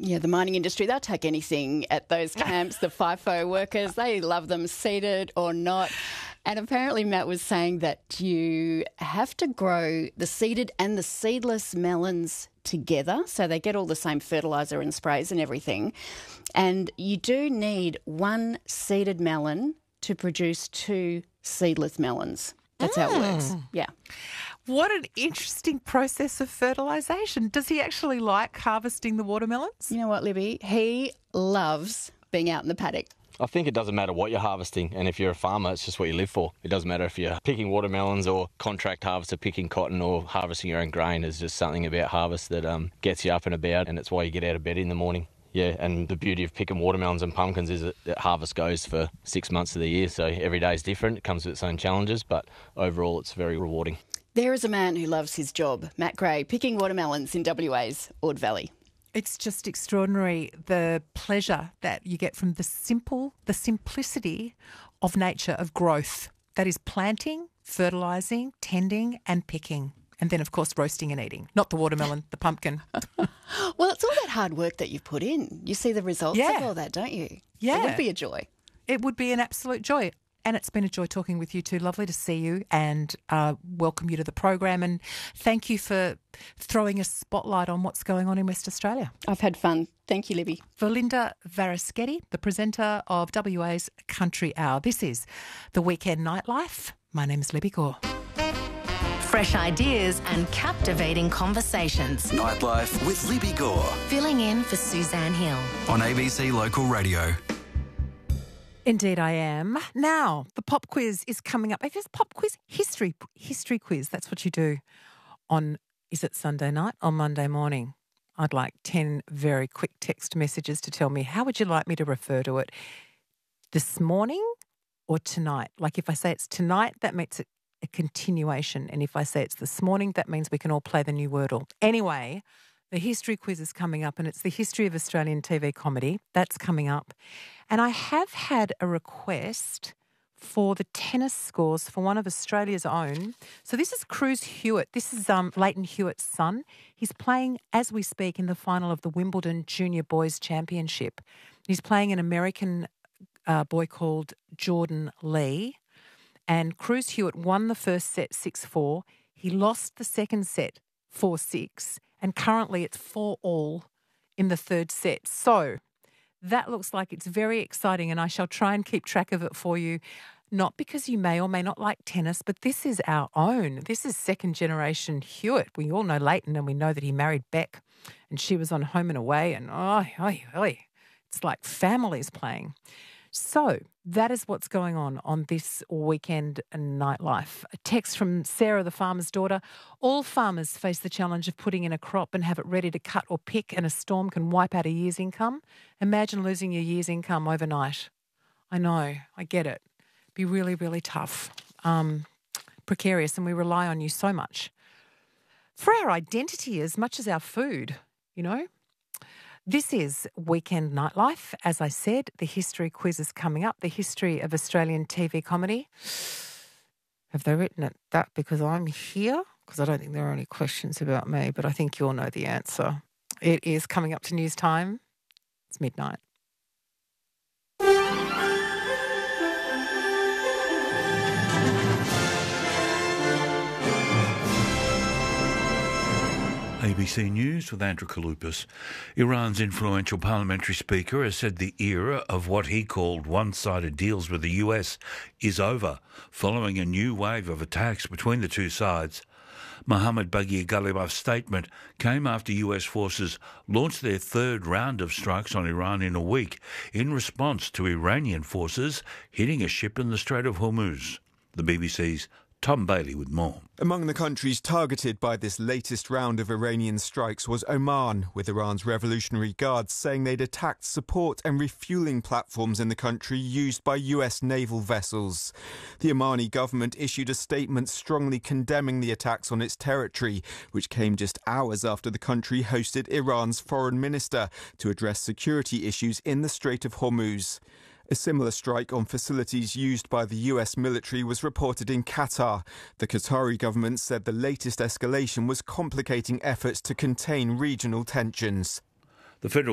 Yeah, the mining industry, they'll take anything at those camps. The FIFO workers, they love them, seeded or not. And apparently Matt was saying that you have to grow the seeded and the seedless melons together, so they get all the same fertiliser and sprays and everything. And you do need one seeded melon to produce 2 seedless melons. That's how it works. Yeah. What an interesting process of fertilisation. Does he actually like harvesting the watermelons? You know what, Libby? He loves being out in the paddock. I think it doesn't matter what you're harvesting, and if you're a farmer, it's just what you live for. It doesn't matter if you're picking watermelons or contract harvester, picking cotton or harvesting your own grain. There's just something about harvest that gets you up and about, and it's why you get out of bed in the morning. Yeah, and the beauty of picking watermelons and pumpkins is that harvest goes for 6 months of the year, so every day is different. It comes with its own challenges, but overall it's very rewarding. There is a man who loves his job, Matt Gray, picking watermelons in WA's Ord Valley. It's just extraordinary, the pleasure that you get from the simplicity of nature, of growth. That is planting, fertilising, tending and picking. And then, of course, roasting and eating. Not the watermelon, the pumpkin. Well, it's all that hard work that you've put in. You see the results of all that, don't you? Yeah. It would be a joy. It would be an absolute joy. And it's been a joy talking with you two. Lovely to see you and welcome you to the program. And thank you for throwing a spotlight on what's going on in West Australia. I've had fun. Thank you, Libby. Valinda Varaschetti, the presenter of WA's Country Hour. This is The Weekend Nightlife. My name is Libby Gore. Fresh ideas and captivating conversations. Nightlife with Libby Gore. Filling in for Suzanne Hill. On ABC Local Radio. Indeed I am. Now, the pop quiz is coming up. If it's pop quiz, history quiz, that's what you do on, is it Sunday night or Monday morning? I'd like 10 very quick text messages to tell me, how would you like me to refer to it? This morning or tonight? Like if I say it's tonight, that makes it a continuation. And if I say it's this morning, that means we can all play the new Wordle. Anyway, the history quiz is coming up and it's the history of Australian TV comedy. That's coming up. And I have had a request for the tennis scores for one of Australia's own. So this is Cruz Hewitt. This is Leighton Hewitt's son. He's playing, as we speak, in the final of the Wimbledon Junior Boys Championship. He's playing an American boy called Jordan Lee. And Cruz Hewitt won the first set 6-4. He lost the second set 4-6. And currently it's 4-all in the third set. So that looks like it's very exciting and I shall try and keep track of it for you. Not because you may or may not like tennis, but this is our own. This is second generation Hewitt. We all know Leighton and we know that he married Beck and she was on Home and Away and it's like families playing. So that is what's going on this weekend nightlife. A text from Sarah, the farmer's daughter. All farmers face the challenge of putting in a crop and have it ready to cut or pick, and a storm can wipe out a year's income. Imagine losing your year's income overnight. I know, I get it. Be really, really tough, precarious, and we rely on you so much for our identity as much as our food, you know. This is Weekend Nightlife. As I said, the history quiz is coming up, the history of Australian TV comedy. Have they written it that because I'm here? Because I don't think there are any questions about me, but I think you'll know the answer. It is coming up to news time. It's midnight. ABC News with Andrew Kaloupas. Iran's influential parliamentary speaker has said the era of what he called one-sided deals with the US is over, following a new wave of attacks between the two sides. Mohammad Bagher Ghalibaf's statement came after US forces launched their third round of strikes on Iran in a week in response to Iranian forces hitting a ship in the Strait of Hormuz. The BBC's Tom Bailey with more. Among the countries targeted by this latest round of Iranian strikes was Oman, with Iran's Revolutionary Guards saying they'd attacked support and refueling platforms in the country used by US naval vessels. The Omani government issued a statement strongly condemning the attacks on its territory, which came just hours after the country hosted Iran's foreign minister to address security issues in the Strait of Hormuz. A similar strike on facilities used by the US military was reported in Qatar. The Qatari government said the latest escalation was complicating efforts to contain regional tensions. The federal